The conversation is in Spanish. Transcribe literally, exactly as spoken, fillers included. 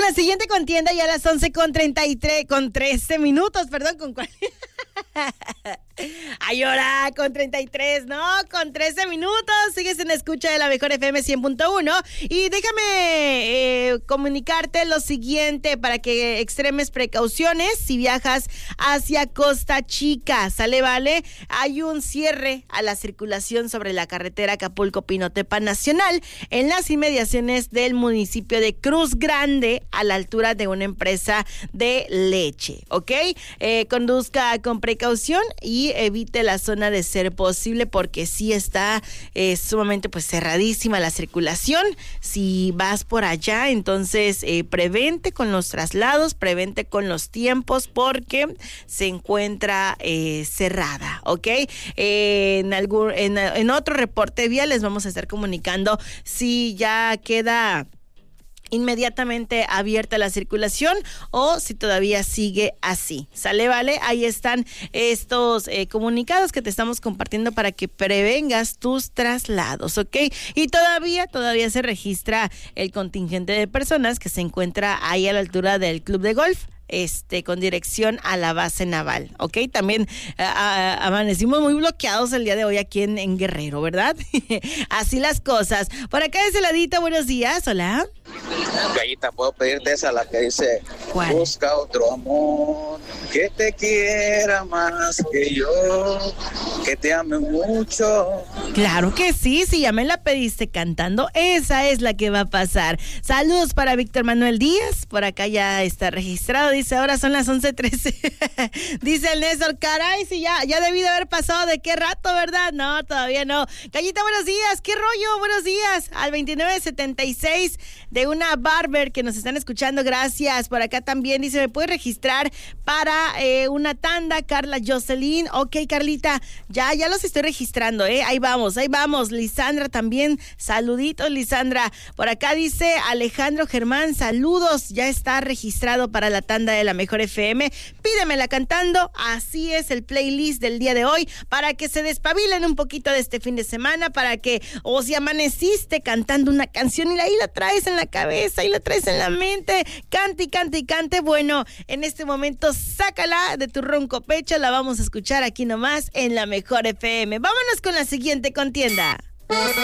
la siguiente contienda ya a las once con treinta y tres, con trece minutos, perdón, con cuál. Ay, ahora con treinta y tres, no, con trece minutos. Sigues en escucha de la mejor F M cien punto uno. Y déjame eh, comunicarte lo siguiente para que extremes precauciones si viajas hacia Costa Chica. ¿Sale, vale? Hay un cierre a la circulación sobre la carretera Acapulco-Pinotepa Nacional en las inmediaciones del municipio de Cruz Grande, a la altura de una empresa de leche, ¿ok? Eh, conduzca con precaución y evite la zona de ser posible, porque sí está eh, sumamente pues cerradísima la circulación. Si vas por allá, entonces eh, prevente con los traslados, prevente con los tiempos, porque se encuentra eh, cerrada, ¿ok? Eh, en algún en, en otro reporte vial les vamos a estar comunicando si ya queda inmediatamente abierta la circulación o si todavía sigue así. ¿Sale, vale? Ahí están estos eh, comunicados que te estamos compartiendo para que prevengas tus traslados, ¿ok? Y todavía, todavía se registra el contingente de personas que se encuentra ahí a la altura del club de golf, este, con dirección a la base naval, ¿ok? También a, a, amanecimos muy bloqueados el día de hoy aquí en, en Guerrero, ¿verdad? Así las cosas. Por acá de ese ladito, buenos días, hola. Gallita, puedo pedirte esa, la que dice: ¿cuál? Busca otro amor que te quiera más que yo, que te ame mucho. Claro que sí, si ya me la pediste cantando, esa es la que va a pasar. Saludos para Víctor Manuel Díaz, por acá ya está registrado, dice ahora son las once trece. Dice el Néstor, caray, si ya, ya debí de haber pasado de qué rato, ¿verdad? No, todavía no. Gallita, buenos días, ¿qué rollo? Buenos días, al veintinueve setenta y seis de una barber que nos están escuchando, gracias. Por acá también dice, ¿me puedes registrar para eh, una tanda? Carla Jocelyn, ok, Carlita, ya, ya los estoy registrando, eh, ahí vamos, ahí vamos. Lisandra también, saluditos, Lisandra. Por acá dice Alejandro Germán, saludos, ya está registrado para la tanda de la mejor F M, pídemela cantando. Así es el playlist del día de hoy, para que se despabilen un poquito de este fin de semana, para que, o si amaneciste cantando una canción y ahí la traes en la cabeza y la traes en la mente, cante y cante y cante, bueno, en este momento sácala de tu ronco pecho, la vamos a escuchar aquí nomás en la mejor F M. Vámonos con la siguiente contienda.